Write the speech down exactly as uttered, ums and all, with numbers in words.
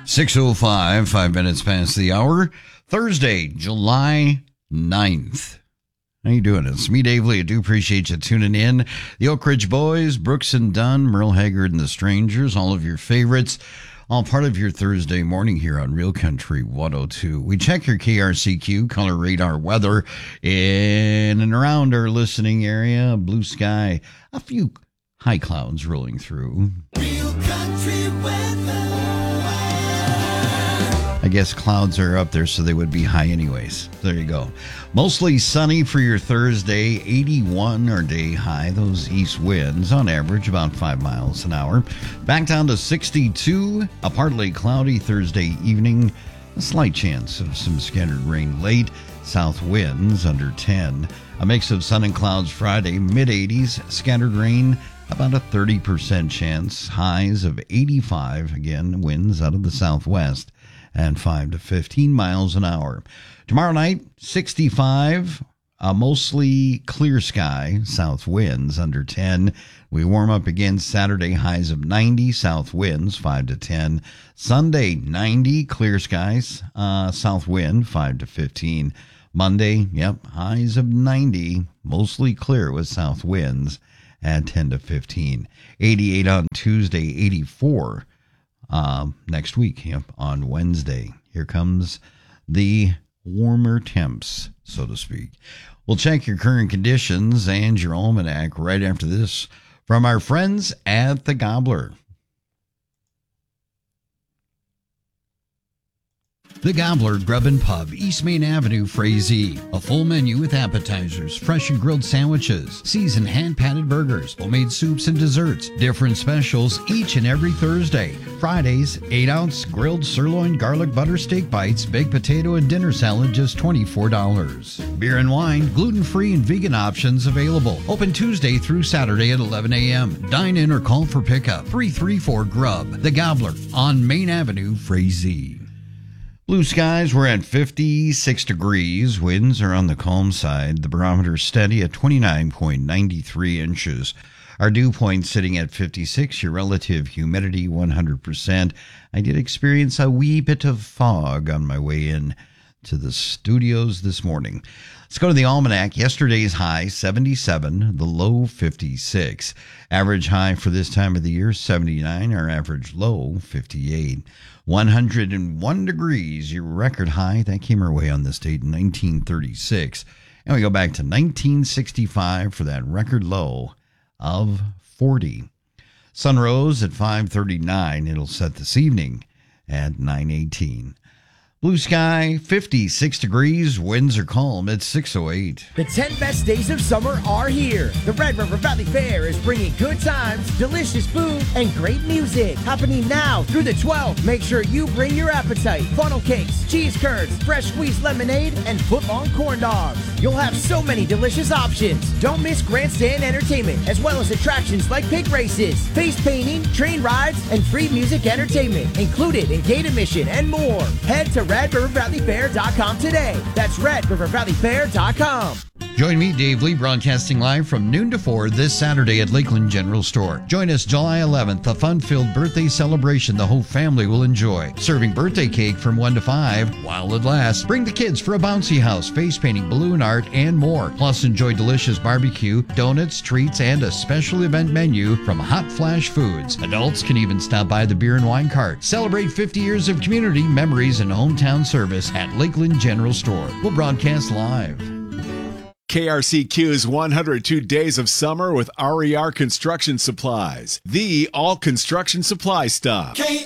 six oh five, five minutes past the hour. Thursday, July ninth. How you doing? It's me, Dave Lee. I do appreciate you tuning in. The Oak Ridge Boys, Brooks and Dunn, Merle Haggard and the Strangers, all of your favorites, all part of your Thursday morning here on Real Country one oh two. We check your K R C Q color radar weather in and around our listening area. Blue sky, a few high clouds rolling through. Real Country weather. I guess clouds are up there, so they would be high anyways. There you go. Mostly sunny for your Thursday. eighty-one our day high. Those east winds, on average, about five miles an hour. Back down to sixty-two. A partly cloudy Thursday evening. A slight chance of some scattered rain late. South winds under ten. A mix of sun and clouds Friday. mid-eighties. Scattered rain. About a thirty percent chance. Highs of eighty-five. Again, winds out of the southwest. And five to fifteen miles an hour. Tomorrow night, sixty-five, a mostly clear sky, south winds under ten. We warm up again Saturday, highs of ninety, south winds five to ten. Sunday, ninety, clear skies, uh, south wind five to fifteen. Monday, yep, highs of ninety, mostly clear with south winds at ten to fifteen. eighty-eight on Tuesday, eighty-four. Uh, next week, yep, on Wednesday. Here comes the warmer temps, so to speak. We'll check your current conditions and your almanac right after this from our friends at the Gobbler. The Gobbler Grub and Pub, East Main Avenue, Frazee. A full menu with appetizers, fresh and grilled sandwiches, seasoned hand-patted burgers, homemade soups and desserts. Different specials each and every Thursday. Fridays, eight ounce grilled sirloin garlic butter steak bites, baked potato and dinner salad, just twenty-four dollars. Beer and wine, gluten-free and vegan options available. Open Tuesday through Saturday at eleven a.m. Dine in or call for pickup. three three four Grub. The Gobbler on Main Avenue, Frazee. Blue skies, we're at fifty-six degrees. Winds are on the calm side. The barometer steady at twenty-nine point nine three inches. Our dew point sitting at fifty-six. Your relative humidity one hundred percent. I did experience a wee bit of fog on my way in to the studios this morning. Let's go to the almanac. Yesterday's high, seventy-seven. The low, fifty-six. Average high for this time of the year, seventy-nine. Our average low, fifty-eight. one hundred one degrees, your record high. That came our way on this date in nineteen thirty-six. And we go back to nineteen sixty-five for that record low of forty. Sun rose at five thirty-nine. It'll set this evening at nine eighteen. Blue sky, fifty-six degrees. Winds are calm at six oh eight. The ten best days of summer are here. The Red River Valley Fair is bringing good times, delicious food, and great music. Happening now through the twelfth. Make sure you bring your appetite. Funnel cakes, cheese curds, fresh squeezed lemonade, and foot-long corn dogs. You'll have so many delicious options. Don't miss grandstand entertainment, as well as attractions like pig races, face painting, train rides, and free music entertainment, included in gate admission and more. Head to red river valley fair dot com today. That's red river valley fair dot com. Join me, Dave Lee, broadcasting live from noon to four this Saturday at Lakeland General Store. Join us July eleventh, a fun-filled birthday celebration the whole family will enjoy. Serving birthday cake from one to five while it lasts. Bring the kids for a bouncy house, face painting, balloon art, and more. Plus, enjoy delicious barbecue, donuts, treats, and a special event menu from Hot Flash Foods. Adults can even stop by the beer and wine cart. Celebrate fifty years of community, memories, and hometown service at Lakeland General Store. We'll broadcast live. K R C Q's one hundred two Days of Summer with R E R Construction Supplies, the all construction supply stop. K